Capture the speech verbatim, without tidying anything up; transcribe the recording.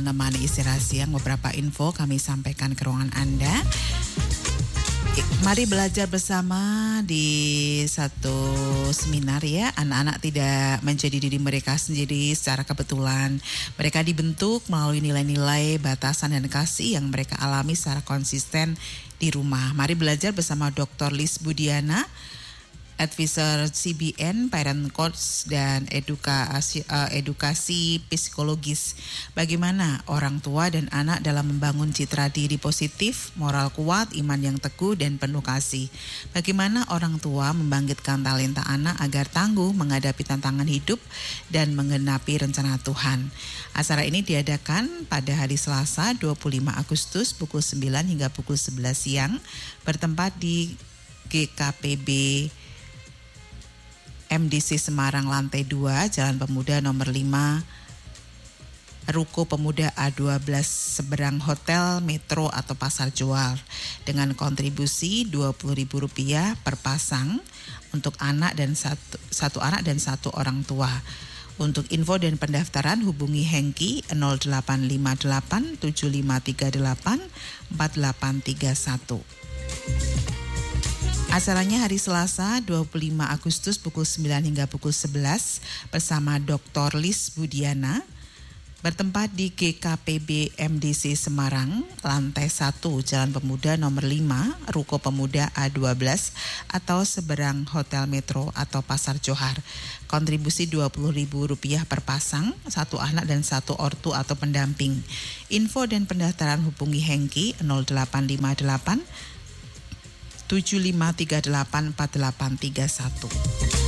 menemani istirahat siang. Beberapa info kami sampaikan ke ruangan Anda. Mari belajar bersama di satu seminar ya. Anak-anak tidak menjadi diri mereka sendiri secara kebetulan. Mereka dibentuk melalui nilai-nilai, batasan dan kasih yang mereka alami secara konsisten di rumah. Mari belajar bersama doktor Lis Budiana, advisor C B N, parent coach dan edukasi, uh, edukasi psikologis. Bagaimana orang tua dan anak dalam membangun citra diri positif, moral kuat, iman yang teguh dan penuh kasih. Bagaimana orang tua membangkitkan talenta anak agar tangguh menghadapi tantangan hidup dan menggenapi rencana Tuhan. Acara ini diadakan pada hari Selasa dua puluh lima Agustus pukul sembilan hingga pukul sebelas siang bertempat di G K P B M D C Semarang lantai dua, Jalan Pemuda nomor lima, Ruko Pemuda A dua belas seberang Hotel Metro atau Pasar Jual, dengan kontribusi dua puluh ribu rupiah per pasang untuk anak dan satu, satu anak dan satu orang tua. Untuk info dan pendaftaran hubungi Hengki nol delapan lima delapan tujuh lima tiga delapan empat delapan tiga satu. Acaranya hari Selasa dua puluh lima Agustus pukul sembilan hingga pukul sebelas bersama doktor Lis Budiana, bertempat di G K P B M D C Semarang, lantai satu, Jalan Pemuda nomor lima, Ruko Pemuda A dua belas atau seberang Hotel Metro atau Pasar Johar. Kontribusi dua puluh ribu rupiah per pasang, satu anak dan satu ortu atau pendamping. Info dan pendaftaran hubungi Hengki nol delapan lima delapan tujuh lima tiga delapan empat delapan tiga satu.